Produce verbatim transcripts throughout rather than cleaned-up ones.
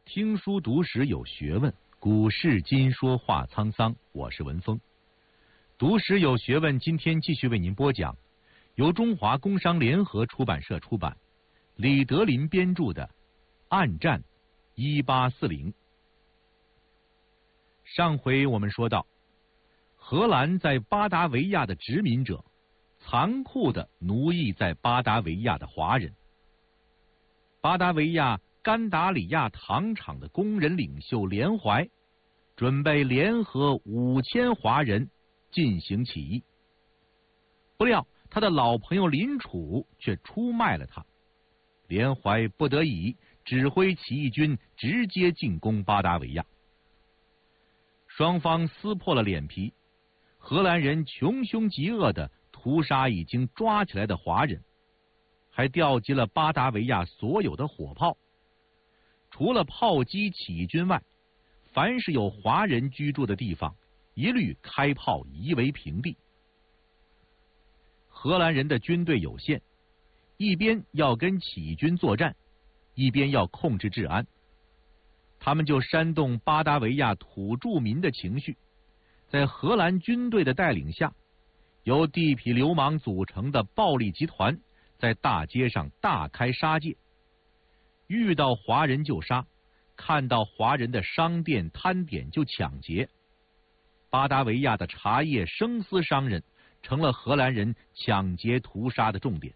听书读史有学问，古事今说话沧桑。我是文峰。读史有学问，今天继续为您播讲由中华工商联合出版社出版、李德林编著的《暗战一八四零》。上回我们说到，荷兰在巴达维亚的殖民者残酷地奴役在巴达维亚的华人。巴达维亚甘达里亚糖厂的工人领袖连怀准备联合五千华人进行起义，不料他的老朋友林楚却出卖了他。连怀不得已指挥起义军直接进攻巴达维亚。双方撕破了脸皮，荷兰人穷凶极恶地屠杀已经抓起来的华人，还调集了巴达维亚所有的火炮。除了炮击起义军外，凡是有华人居住的地方，一律开炮夷为平地。荷兰人的军队有限，一边要跟起义军作战，一边要控制治安。他们就煽动巴达维亚土著民的情绪，在荷兰军队的带领下，由地痞流氓组成的暴力集团在大街上大开杀戒，遇到华人就杀，看到华人的商店摊点就抢劫。巴达维亚的茶叶生丝商人成了荷兰人抢劫屠杀的重点。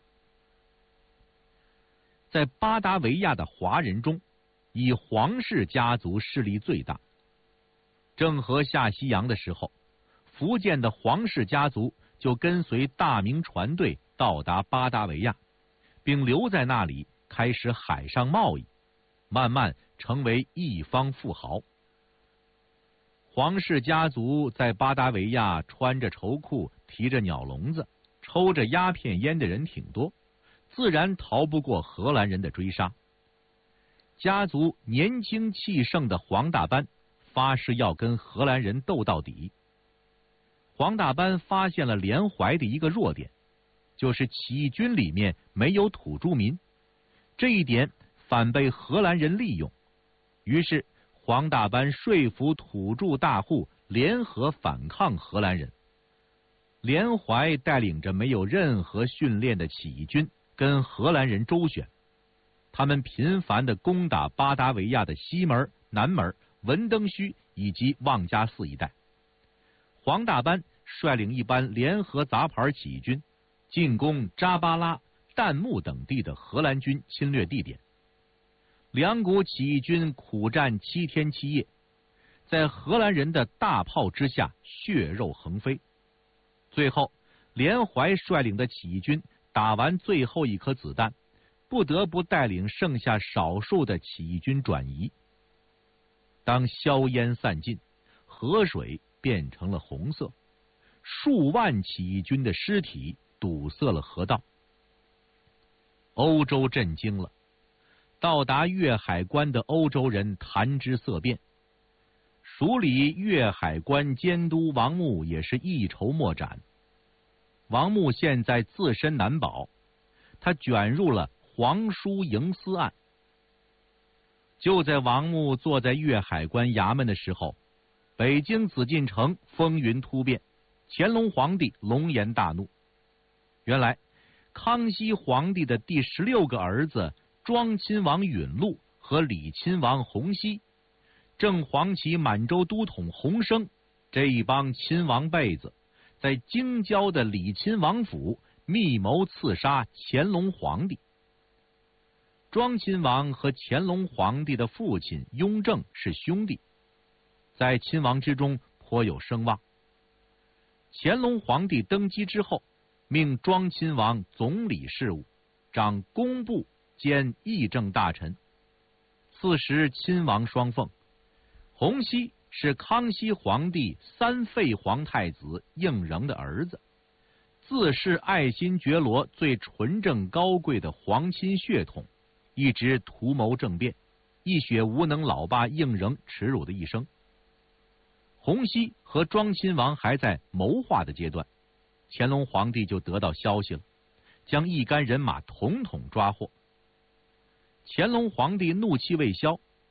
在巴达维亚的华人中，以黄氏家族势力最大。郑和下西洋的时候，福建的黄氏家族就跟随大明船队到达巴达维亚，并留在那里开始海上贸易，慢慢成为一方富豪。黄氏家族在巴达维亚穿着绸裤，提着鸟笼子，抽着鸦片烟的人挺多，自然逃不过荷兰人的追杀。家族年轻气盛的黄大班发誓要跟荷兰人斗到底。黄大班发现了连怀的一个弱点，就是起义军里面没有土著民，这一点反被荷兰人利用。于是黄大班说服土著大户联合反抗荷兰人。连怀带领着没有任何训练的起义军跟荷兰人周旋，他们频繁地攻打巴达维亚的西门、南门、文登圩以及望加寺一带。黄大班率领一班联合杂牌起义军进攻扎巴拉、旦木等地的荷兰军侵略地点。两股起义军苦战七天七夜，在荷兰人的大炮之下血肉横飞。最后连怀率领的起义军打完最后一颗子弹，不得不带领剩下少数的起义军转移。当硝烟散尽，河水变成了红色，数万起义军的尸体堵塞了河道。欧洲震惊了，到达粤海关的欧洲人谈之色变。署理粤海关监督王牧也是一筹莫展。王牧现在自身难保，他卷入了皇叔营私案。就在王牧坐在粤海关衙门的时候，北京紫禁城风云突变，乾隆皇帝龙颜大怒。原来康熙皇帝的第十六个儿子庄亲王允禄和李亲王洪熙，正黄旗满洲都统洪升这一帮亲王辈子，在京郊的李亲王府密谋刺杀乾隆皇帝。庄亲王和乾隆皇帝的父亲雍正是兄弟，在亲王之中颇有声望。乾隆皇帝登基之后，命庄亲王总理事务，掌工部兼议政大臣。此时亲王双凤，洪熙是康熙皇帝三废皇太子胤禛的儿子，自是爱新觉罗最纯正高贵的皇亲血统，一直图谋政变，一雪无能老爸胤禛耻辱的一生。洪熙和庄亲王还在谋划的阶段，乾隆皇帝就得到消息了，将一干人马统统抓获。乾隆皇帝怒气未消，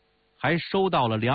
还收到了粮。